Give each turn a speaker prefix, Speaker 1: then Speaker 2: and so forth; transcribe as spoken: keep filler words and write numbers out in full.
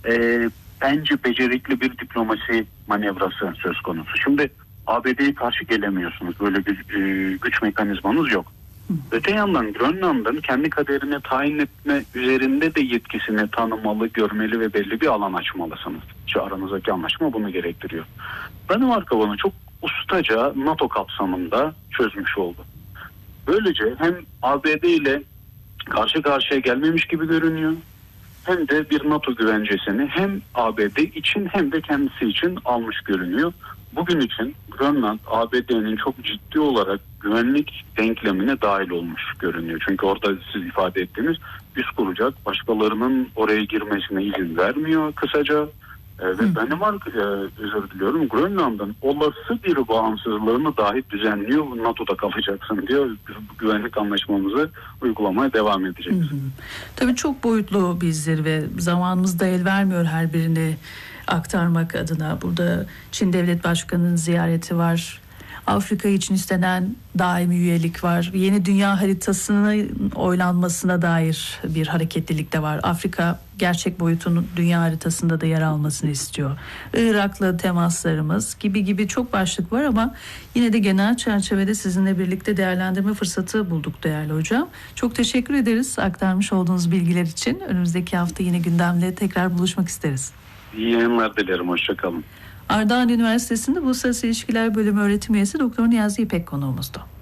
Speaker 1: e, bence becerikli bir diplomasi manevrası söz konusu. Şimdi A B D'ye karşı gelemiyorsunuz. Böyle bir e, güç mekanizmanız yok. Hı. Öte yandan Grönland'ın kendi kaderini tayin etme üzerinde de yetkisini tanımalı, görmeli ve belli bir alan açmalısınız. Şu aranızdaki anlaşma bunu gerektiriyor. Danimarka bunu çok ustaca NATO kapsamında çözmüş oldu. Böylece hem A B D ile karşı karşıya gelmemiş gibi görünüyor, hem de bir NATO güvencesini hem A B D için hem de kendisi için almış görünüyor. Bugün için Grönland A B D'nin çok ciddi olarak güvenlik denklemine dahil olmuş görünüyor. Çünkü orada siz ifade ettiğiniz üs kuracak, başkalarının oraya girmesine izin vermiyor kısaca. Ee, ve Danimarka, e, özür diliyorum, Grönland'ın olası bir bağımsızlığını dahi düzenliyor. NATO'da kalacaksın diyor. Bu güvenlik anlaşmamızı uygulamaya devam edeceğiz. Hı hı.
Speaker 2: Tabii çok boyutlu bir zirve. Zamanımız da el vermiyor her birini aktarmak adına. Burada Çin Devlet Başkanı'nın ziyareti var. Afrika için istenen daimi üyelik var. Yeni dünya haritasının oylanmasına dair bir hareketlilik de var. Afrika gerçek boyutunun dünya haritasında da yer almasını istiyor. Irak'la temaslarımız gibi gibi çok başlık var ama yine de genel çerçevede sizinle birlikte değerlendirme fırsatı bulduk değerli hocam. Çok teşekkür ederiz aktarmış olduğunuz bilgiler için. Önümüzdeki hafta yine gündemle tekrar buluşmak isteriz.
Speaker 1: İyi yayınlar dilerim. Hoşça kalın.
Speaker 2: Ardahan Üniversitesi'nde Uluslararası İlişkiler Bölümü öğretim üyesi Doktor Niyazi İpek konuğumuzdu.